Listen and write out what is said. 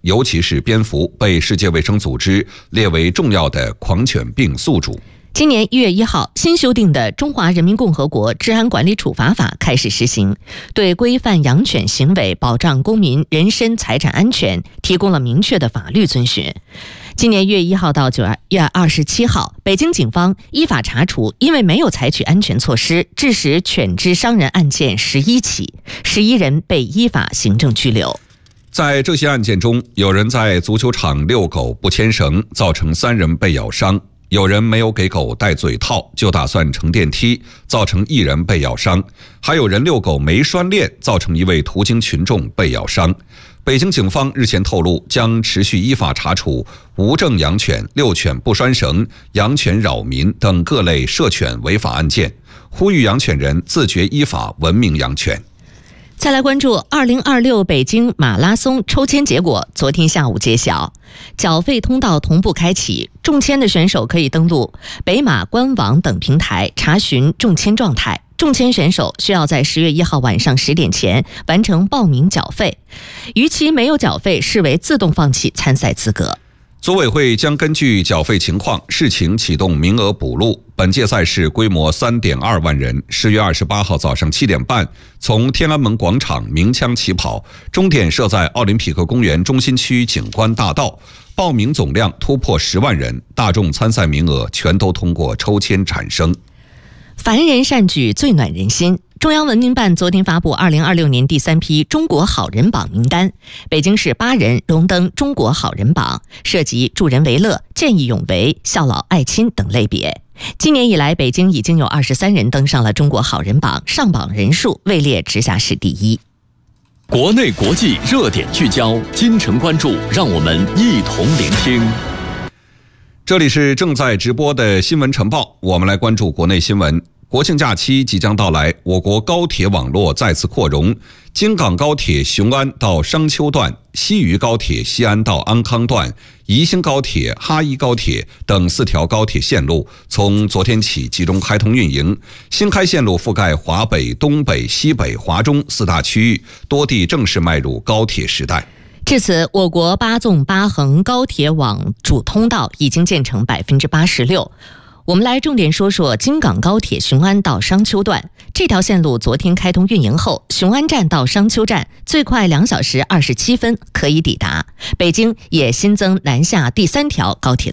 尤其是蝙蝠，被世界卫生组织列为重要的狂犬病宿主。 今年1月1号，新修订的《中华人民共和国治安管理处罚法》开始实行，对规范养犬行为、保障公民人身财产安全提供了明确的法律遵循。今年1月1号到9月27号，北京警方依法查处因为没有采取安全措施致使犬只伤人案件11起，11人被依法行政拘留。 在这些案件中，有人在足球场遛狗不牵绳，造成3人被咬伤；有人没有给狗戴嘴套，就打算乘电梯，造成1人被咬伤；还有人遛狗没拴链，造成1位途经群众被咬伤。北京警方日前透露，将持续依法查处无证养犬、遛犬不拴绳、养犬扰民等各类涉犬违法案件，呼吁养犬人自觉依法文明养犬。 再来关注2026北京马拉松抽签结果，昨天下午揭晓，缴费通道同步开启，中签的选手可以登录北马官网等平台查询中签状态。中签选手需要在10月1号晚上10点前完成报名缴费，逾期没有缴费视为自动放弃参赛资格。 组委会将根据缴费情况视情启动名额补录。本届赛事规模3.2万人，10月28号早上7点半从天安门广场鸣枪起跑，终点设在奥林匹克公园中心区景观大道。报名总量突破10万人，大众参赛名额全都通过抽签产生。 凡人善举最暖人心。中央文明办昨天发布2026年第3批中国好人榜名单，北京市8人荣登中国好人榜，涉及助人为乐、见义勇为、孝老爱亲等类别。今年以来，北京已经有23人登上了中国好人榜，上榜人数位列直辖市第1。 国内国际热点聚焦，今晨关注，让我们一同聆听。 这里是正在直播的新闻晨报，我们来关注国内新闻。国庆假期即将到来，我国高铁网络再次扩容，京港高铁雄安到商丘段、西渝高铁西安到安康段、宜兴高铁、哈伊高铁等4条高铁线路从昨天起集中开通运营。新开线路覆盖华北、东北、西北、华中4大区域，多地正式迈入高铁时代。 至此，我国8纵8横高铁网主通道已经建成86%。我们来重点说说京港高铁雄安到商丘段。这条线路昨天开通运营后，雄安站到商丘站最快2小时27分可以抵达。北京也新增南下第3条高铁